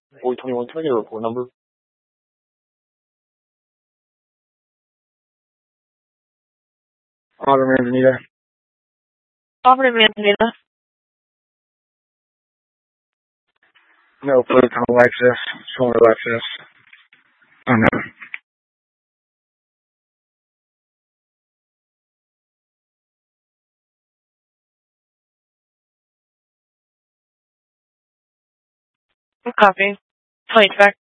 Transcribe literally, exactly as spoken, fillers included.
four twenty-one, can I get a report number? Auburn Manzanita. Auburn Manzanita. No, please, on Lexus. Showing Lexus. Oh, no. Copy. Plate back.